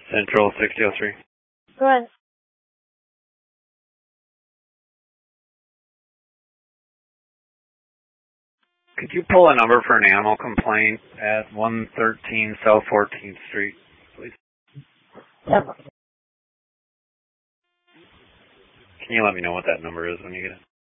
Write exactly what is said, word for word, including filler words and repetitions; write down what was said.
Central sixty oh three. Go ahead. Could you pull a number for an animal complaint at one thirteen South fourteenth Street, please? Yep. Can you let me know what that number is when you get it?